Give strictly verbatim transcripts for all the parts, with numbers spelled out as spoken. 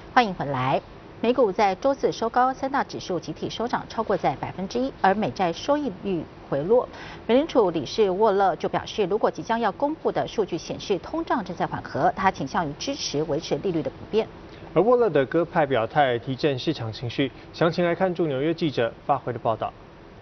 欢迎回来。美股在周四收高，三大指数集体收涨超过在百分之一，而美债收益率回落。美联储理事沃勒就表示，如果即将要公布的数据显示通胀正在缓和，他倾向于支持维持利率的不变。 而沃勒的鸽派表态提振市场情绪，详情来看驻纽约记者发回的报道。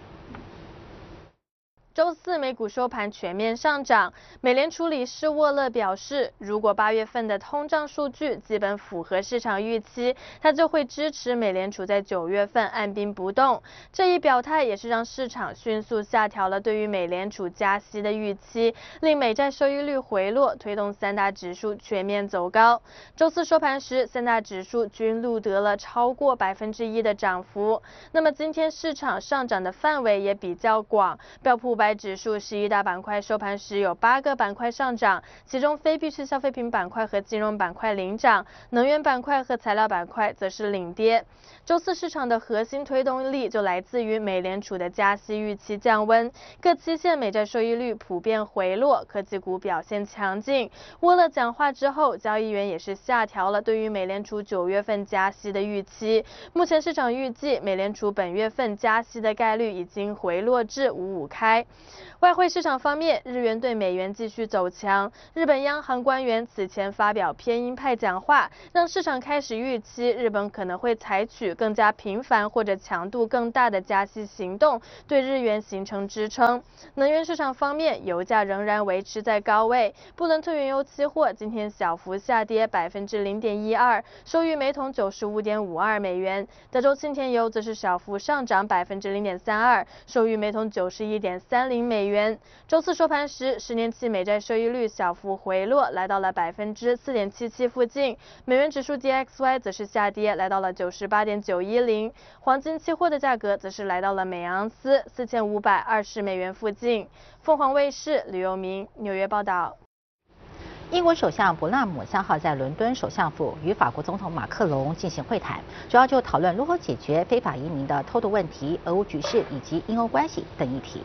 周四美股收盘全面上涨，美联储理事沃勒表示，如果八月份的通胀数据基本符合市场预期，他就会支持美联储在九月份按兵不动。这一表态也是让市场迅速下调了对于美联储加息的预期，令美债收益率回落，推动三大指数全面走高。周四收盘时，三大指数均录得了超过百分之一的涨幅。那么今天市场上涨的范围也比较广，标普五百指数十一大板块收盘时有八个板块上涨，其中非必需消费品板块和金融板块领涨，能源板块和材料板块则是领跌。周四市场的核心推动力就来自于美联储的加息预期降温，各期限美债收益率普遍回落，科技股表现强劲。沃勒讲话之后，交易员也是下调了对于美联储九月份加息的预期。目前市场预计美联储本月份加息的概率已经回落至五五开。外汇市场方面，日元对美元继续走强。日本央行官员此前发表偏鹰派讲话，让市场开始预期日本可能会采取更加频繁或者强度更大的加息行动，对日元形成支撑。能源市场方面，油价仍然维持在高位，布伦特原油期货今天小幅下跌百分之零点一二，收于每桶九十五点五二美元。德州轻甜油则是小幅上涨百分之零点三二，收于每桶九十一点三零美元。周四收盘时，十年期美债收益率小幅回落，来到了百分之四点七七附近。美元指数 D X Y 则是下跌，来到了九十八点九一零。黄金期货的价格则是来到了每盎司四千五百二十美元附近。凤凰卫视吕佑明纽约报道。 英国首相伯纳姆三号在伦敦首相府与法国总统马克龙进行会谈，主要就讨论如何解决非法移民的偷渡问题、俄乌局势以及英欧关系等议题。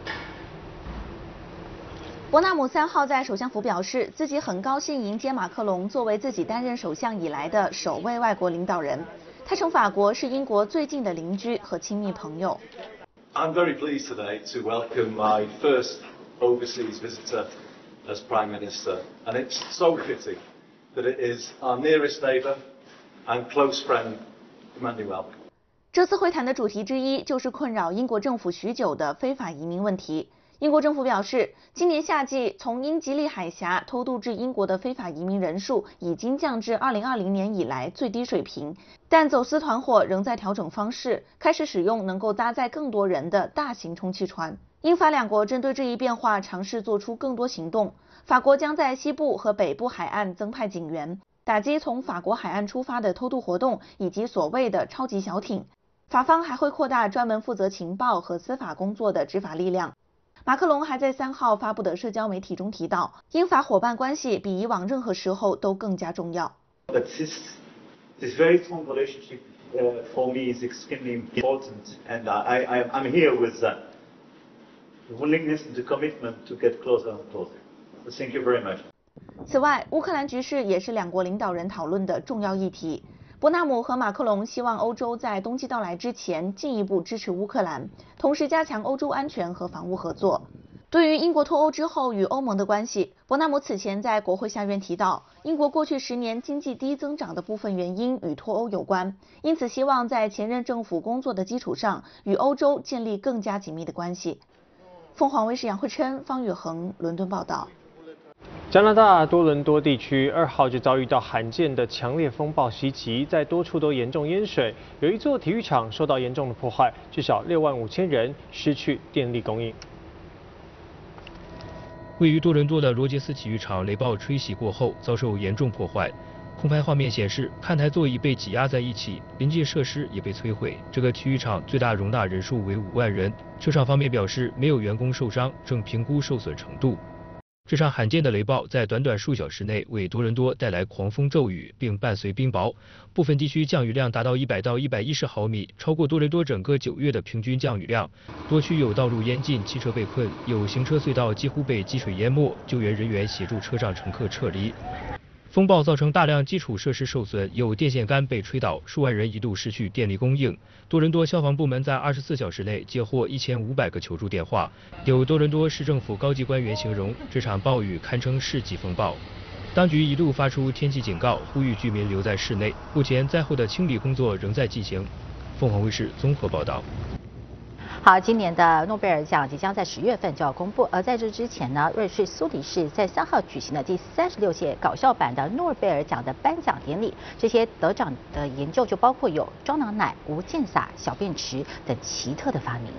伯纳姆三号在首相府表示，自己很高兴迎接马克龙作为自己担任首相以来的首位外国领导人。他称法国是英国最近的邻居和亲密朋友。 I'm very pleased today to welcome my first overseas visitor as Prime Minister, and it's so fitting that it is our nearest neighbour and close friend, Emmanuel. 这次会谈的主题之一就是困扰英国政府许久的非法移民问题。英国政府表示，今年夏季从英吉利海峡偷渡至英国的非法移民人数已经降至二零二零年以来最低水平，但走私团伙仍在调整方式，开始使用能够搭载更多人的大型充气船。英法两国针对这一变化尝试做出更多行动。法国将在西部和北部海岸增派警员，打击从法国海岸出发的偷渡活动以及所谓的超级小艇。法方还会扩大专门负责情报和司法工作的执法力量。马克龙还在三号发布的社交媒体中提到，英法伙伴关系比以往任何时候都更加重要。 But this this very strong relationship uh, for me is extremely important, and I, I I'm here with the willingness and the commitment to get closer and closer. So thank you very much. 此外，乌克兰局势也是两国领导人讨论的重要议题。伯纳姆和马克龙希望欧洲在冬季到来之前进一步支持乌克兰，同时加强欧洲安全和防务合作。对于英国脱欧之后与欧盟的关系，伯纳姆此前在国会下院提到，英国过去十年经济低增长的部分原因与脱欧有关，因此希望在前任政府工作的基础上，与欧洲建立更加紧密的关系。凤凰卫视杨慧琛、方宇恒伦敦报道。 加拿大多伦多地区二号就遭遇到罕见的强烈风暴袭击，在多处都严重淹水，有一座体育场受到严重的破坏，至少六万五千人失去电力供应。 位于多伦多的罗杰斯体育场雷暴吹袭过后遭受严重破坏，空拍画面显示看台座椅被挤压在一起，临近设施也被摧毁。这个体育场最大容纳人数为五万人，球场方面表示没有员工受伤，正评估受损程度。这场罕见的雷暴在短短数小时内为多伦多带来狂风骤雨，并伴随冰雹，部分地区降雨量达到一百到一百一十毫米，超过多伦多整个九月的平均降雨量。多区有道路淹进，汽车被困，有行车隧道几乎被积水淹没，救援人员协助车上乘客撤离。 风暴造成大量基础设施受损，有电线杆被吹倒，数万人一度失去电力供应。多伦多消防部门在二十四小时内接获一千五百个求助电话。有多伦多市政府高级官员形容这场暴雨堪称世纪风暴。当局一度发出天气警告，呼吁居民留在室内。目前灾后的清理工作仍在进行。凤凰卫视综合报道。 好，今年的诺贝尔奖即将在十月份就要公布，而在这之前呢，瑞士苏黎世在三号举行的第三十六届搞笑版的诺贝尔奖的颁奖典礼，这些得奖的研究就包括有装囊奶、无溅洒小便池等奇特的发明。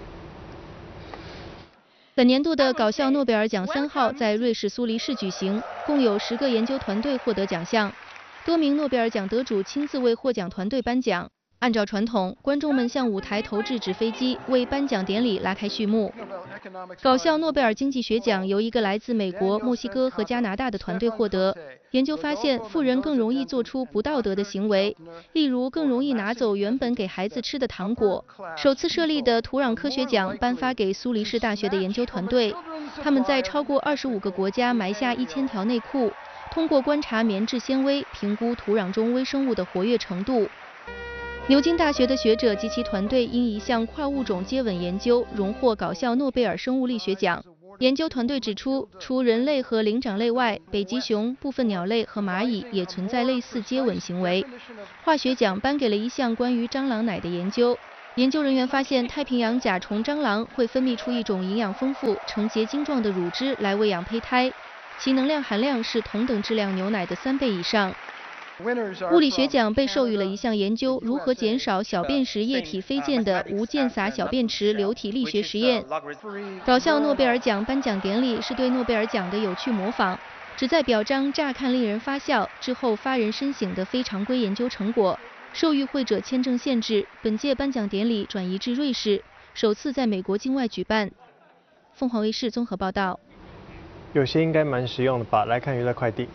本年度的搞笑诺贝尔奖三号在瑞士苏黎世举行，共有十个研究团队获得奖项，多名诺贝尔奖得主亲自为获奖团队颁奖。按照传统，观众们向舞台投掷纸飞机，为颁奖典礼拉开序幕。搞笑诺贝尔经济学奖由一个来自美国、墨西哥和加拿大的团队获得。研究发现，富人更容易做出不道德的行为，例如更容易拿走原本给孩子吃的糖果。首次设立的土壤科学奖颁发给苏黎世大学的研究团队，他们在超过二十五个国家埋下一千条内裤，通过观察棉质纤维，评估土壤中微生物的活跃程度。牛津大学的学者及其团队因一项跨物种接吻研究荣获搞笑诺贝尔生物力学奖。研究团队指出，除人类和灵长类外，北极熊、部分鸟类和蚂蚁也存在类似接吻行为。化学奖颁给了一项关于蟑螂奶的研究。研究人员发现，太平洋甲虫蟑螂会分泌出一种营养丰富、呈结晶状的乳汁来喂养胚胎，其能量含量是同等质量牛奶的三倍以上。物理学奖被授予了一项研究如何减少小便时液体飞溅的无溅洒小便池流体力学实验。搞笑诺贝尔奖颁奖典礼是对诺贝尔奖的有趣模仿，旨在表彰乍看令人发笑，之后发人深省的非常规研究成果。受与会者签证限制，本届颁奖典礼转移至瑞士，首次在美国境外举办。凤凰卫视综合报道。 有些应该蛮实用的吧？来看娱乐快递。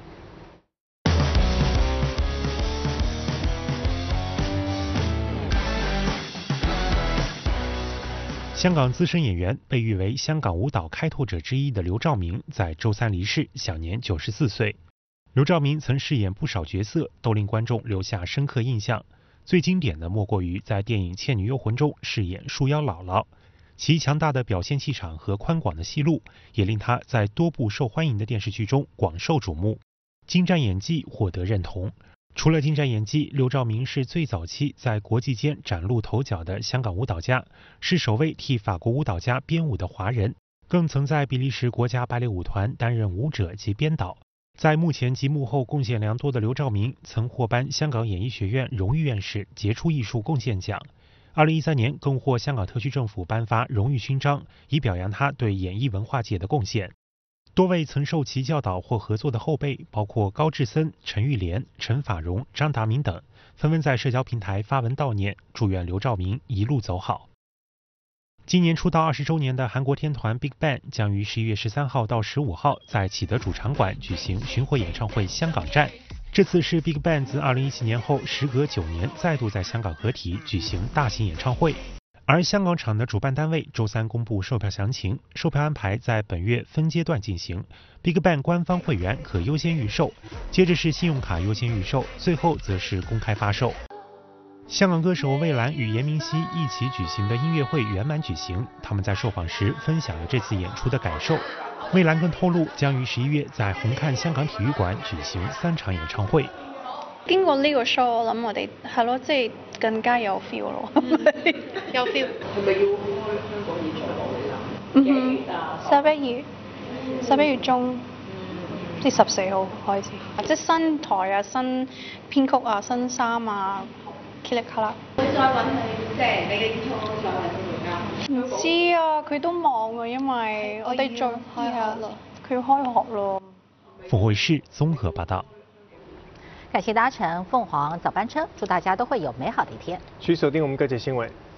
香港资深演员，被誉为香港舞蹈开拓者之一的刘兆明，在周三离世，享年九十四岁。刘兆明曾饰演不少角色，都令观众留下深刻印象。最经典的莫过于在电影《倩女幽魂》中饰演树妖姥姥，其强大的表现气场和宽广的戏路，也令他在多部受欢迎的电视剧中广受瞩目，精湛演技获得认同。除了精湛演技，刘兆明是最早期在国际间崭露头角的香港舞蹈家，是首位替法国舞蹈家编舞的华人，更曾在比利时国家芭蕾舞团担任舞者及编导。在幕前及幕后贡献良多的刘兆明，曾获颁香港演艺学院荣誉院士杰出艺术贡献奖。二零一三年更获香港特区政府颁发荣誉勋章，以表扬他对演艺文化界的贡献。多位曾受其教导或合作的后辈，包括高志森、陈玉莲、陈法蓉、张达明等，纷纷在社交平台发文悼念，祝愿刘兆明一路走好。今年出道二十周年的韩国天团 BigBang 将于十一月十三号到十五号在启德主场馆举行巡回演唱会香港站。这次是 BigBang 自二零一七年后时隔九年再度在香港合体举行大型演唱会。而香港场的主办单位周三公布售票详情，售票安排在本月分阶段进行。BigBang 官方会员可优先预售，接着是信用卡优先预售，最后则是公开发售。香港歌手蔚蓝与严明熙一起举行的音乐会圆满举行，他们在受访时分享了这次演出的感受。蔚蓝更透露，將於十一月在紅磡香港體育館舉行三場演唱會。 經過呢個 show， 我諗我哋係咯，即係更加有 feel 咯，有 feel。係咪要開香港演唱會啊？嗯哼，十一月十一月中，即係十四號開始，即係新台啊、新編曲啊、新衫啊。噼里卡啦！會再揾佢，即係你嘅演唱會再揾佢㗎？唔知啊，佢都忙啊，因為我哋再開學啦，佢要開學咯。 凤凰衛視綜合報道。 感謝搭乘鳳凰早班車，祝大家都會有美好的一天。 請鎖定我們各界新聞。